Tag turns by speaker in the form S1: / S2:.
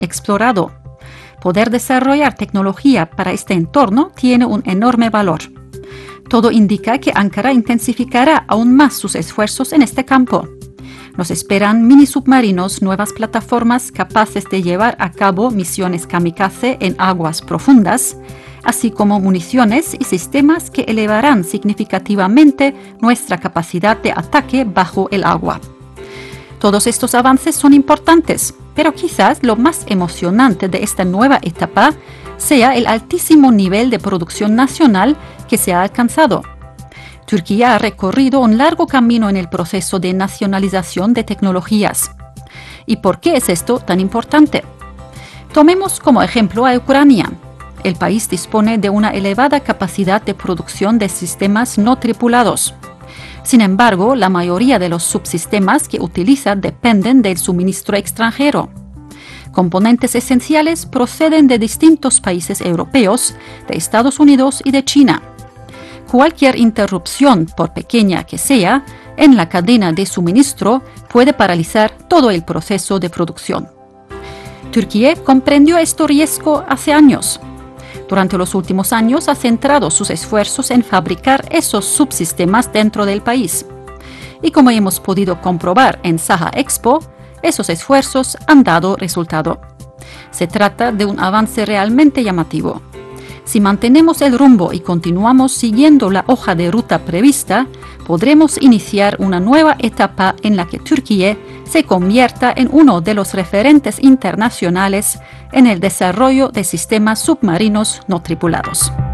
S1: explorado. Poder desarrollar tecnología para este entorno tiene un enorme valor. Todo indica que Ankara intensificará aún más sus esfuerzos en este campo. Nos esperan mini submarinos, nuevas plataformas capaces de llevar a cabo misiones kamikaze en aguas profundas, así como municiones y sistemas que elevarán significativamente nuestra capacidad de ataque bajo el agua. Todos estos avances son importantes, pero quizás lo más emocionante de esta nueva etapa sea el altísimo nivel de producción nacional que se ha alcanzado. Turquía ha recorrido un largo camino en el proceso de nacionalización de tecnologías. ¿Y por qué es esto tan importante? Tomemos como ejemplo a Ucrania. El país dispone de una elevada capacidad de producción de sistemas no tripulados. Sin embargo, la mayoría de los subsistemas que utiliza dependen del suministro extranjero. Componentes esenciales proceden de distintos países europeos, de Estados Unidos y de China. Cualquier interrupción, por pequeña que sea, en la cadena de suministro puede paralizar todo el proceso de producción. Turquía comprendió este riesgo hace años. Durante los últimos años ha centrado sus esfuerzos en fabricar esos subsistemas dentro del país. Y como hemos podido comprobar en Saha Expo, esos esfuerzos han dado resultado. Se trata de un avance realmente llamativo. Si mantenemos el rumbo y continuamos siguiendo la hoja de ruta prevista, podremos iniciar una nueva etapa en la que Turquía se convierta en uno de los referentes internacionales en el desarrollo de sistemas submarinos no tripulados.